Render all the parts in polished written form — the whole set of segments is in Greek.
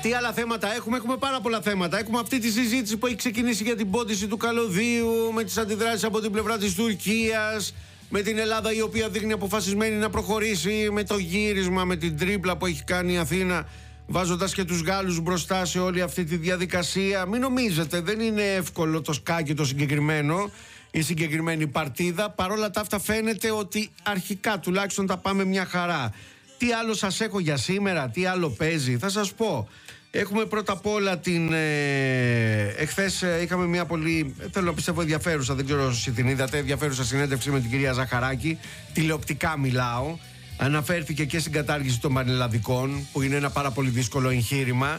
Τι άλλα θέματα έχουμε? Έχουμε πάρα πολλά θέματα. Έχουμε αυτή τη συζήτηση που έχει ξεκινήσει για την πόντιση του καλωδίου, με τις αντιδράσεις από την πλευρά της Τουρκίας, με την Ελλάδα η οποία δείχνει αποφασισμένη να προχωρήσει, με το γύρισμα, με την τρίπλα που έχει κάνει η Αθήνα, βάζοντας και τους Γάλλους μπροστά σε όλη αυτή τη διαδικασία. Μην νομίζετε, δεν είναι εύκολο το σκάκι το συγκεκριμένο, η συγκεκριμένη παρτίδα. Παρόλα τα αυτά φαίνεται ότι αρχικά τουλάχιστον τα πάμε μια χαρά. Τι άλλο σας έχω για σήμερα, τι άλλο παίζει, θα σας πω. Έχουμε πρώτα απ' όλα εχθές είχαμε μια πολύ, θέλω να πιστεύω ενδιαφέρουσα, δεν ξέρω όσοι την είδατε, ενδιαφέρουσα συνέντευξη με την κυρία Ζαχαράκη. Τηλεοπτικά μιλάω. Αναφέρθηκε και στην κατάργηση των πανελλαδικών, που είναι ένα πάρα πολύ δύσκολο εγχείρημα.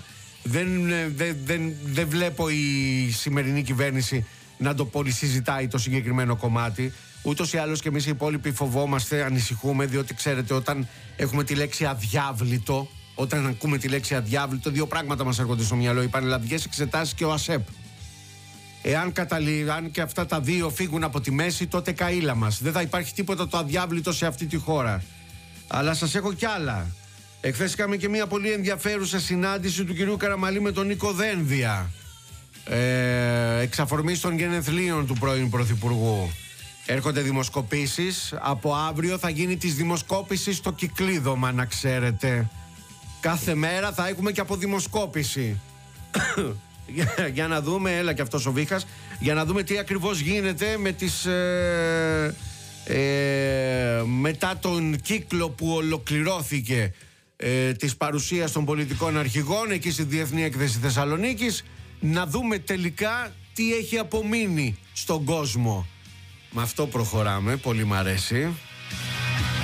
Δεν βλέπω η σημερινή κυβέρνηση να το πολύ συζητάει το συγκεκριμένο κομμάτι. Ούτως ή άλλως και εμείς οι υπόλοιποι φοβόμαστε, ανησυχούμε, διότι ξέρετε, όταν έχουμε τη λέξη αδιάβλητο, όταν ακούμε τη λέξη αδιάβλητο, δύο πράγματα μας έρχονται στο μυαλό: οι πανελλαδικές εξετάσεις και ο ΑΣΕΠ. Εάν και αυτά τα δύο φύγουν από τη μέση, τότε καήλα μας. Δεν θα υπάρχει τίποτα το αδιάβλητο σε αυτή τη χώρα. Αλλά σας έχω κι άλλα. Εχθές είχαμε και μια πολύ ενδιαφέρουσα συνάντηση του κυρίου Καραμαλή με τον Νίκο Δένδια, εξαφορμής των γενεθλίων του πρώην Πρωθυπουργού. Έρχονται δημοσκοπήσεις. Από αύριο θα γίνει της δημοσκόπησης το κυκλίδωμα, να ξέρετε. Κάθε μέρα θα έχουμε και από δημοσκόπηση. Για να δούμε, έλα και αυτός ο Βίχας, για να δούμε τι ακριβώς γίνεται με τις μετά τον κύκλο που ολοκληρώθηκε της παρουσίας των πολιτικών αρχηγών εκεί στη Διεθνή Έκθεση Θεσσαλονίκης, να δούμε τελικά τι έχει απομείνει στον κόσμο. Με αυτό προχωράμε, πολύ μ' αρέσει.